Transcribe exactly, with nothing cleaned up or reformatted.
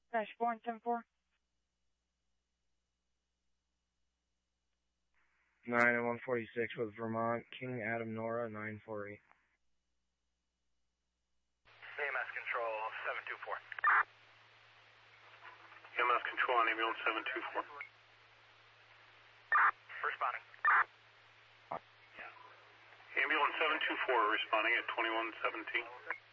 Dash four and ten four. nine and one forty-six with Vermont, King Adam Nora, nine four eight. A M S control, seven two four. A M S control on ambulance seven two four. Responding. Ambulance seven two four responding at twenty-one seventeen.